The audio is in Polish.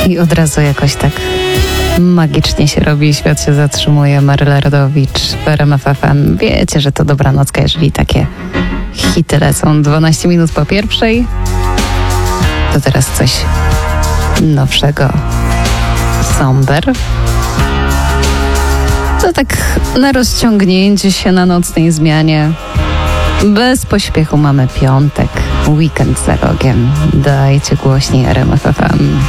I od razu jakoś tak magicznie się robi i świat się zatrzymuje. Maryla Rodowicz w RMF FM. Wiecie, że to dobranocka, jeżeli takie hity lecą 12 minut po pierwszej. To teraz coś nowszego. Somber. To tak na rozciągnięcie się na nocnej zmianie. Bez pośpiechu mamy piątek. Weekend za rogiem. Dajcie głośniej RMF FM.